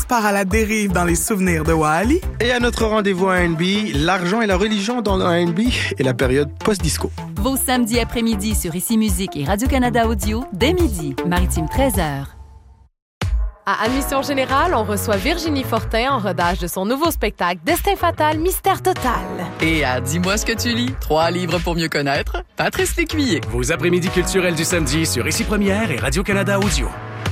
part à la dérive dans les souvenirs de Wally. Et à notre rendez-vous R&B, l'argent et la religion dans le R&B et la période post-disco. Vos samedis après-midi sur Ici Musique et Radio-Canada Audio, dès midi, Maritime 13h. À Admission Générale, on reçoit Virginie Fortin en rodage de son nouveau spectacle Destin fatal, mystère total. Et à Dis-moi ce que tu lis, 3 livres pour mieux connaître, Patrice Lécuyer. Vos après-midi culturels du samedi sur Ici Première et Radio-Canada Audio.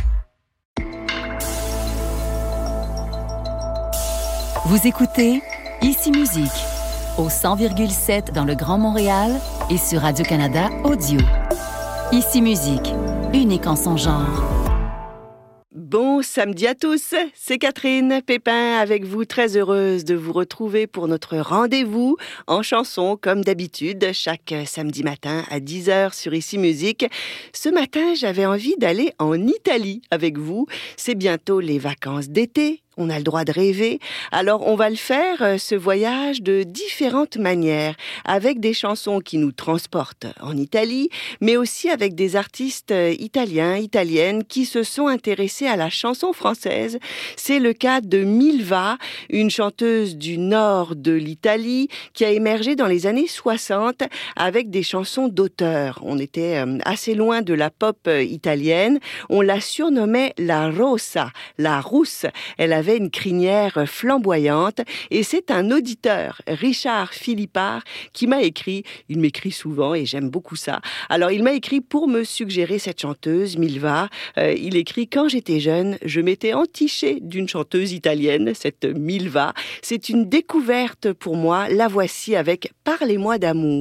Vous écoutez Ici Musique, au 100,7 dans le Grand Montréal et sur Radio-Canada Audio. Ici Musique, unique en son genre. Bon samedi à tous, c'est Catherine Pépin avec vous, très heureuse de vous retrouver pour notre rendez-vous en chanson comme d'habitude, chaque samedi matin à 10h sur Ici Musique. Ce matin, j'avais envie d'aller en Italie avec vous, c'est bientôt les vacances d'été. On a le droit de rêver. Alors, on va le faire, ce voyage, de différentes manières, avec des chansons qui nous transportent en Italie, mais aussi avec des artistes italiens, italiennes, qui se sont intéressés à la chanson française. C'est le cas de Milva, une chanteuse du nord de l'Italie, qui a émergé dans les années 60 avec des chansons d'auteur. On était assez loin de la pop italienne. On la surnommait la Rossa, la rousse. Elle avait une crinière flamboyante et c'est un auditeur, Richard Philippard, qui m'a écrit. Il m'écrit souvent et j'aime beaucoup ça. Alors, il m'a écrit pour me suggérer cette chanteuse, Milva. Il écrit « Quand j'étais jeune, je m'étais entiché d'une chanteuse italienne, cette Milva. C'est une découverte pour moi. La voici avec « Parlez-moi d'amour ».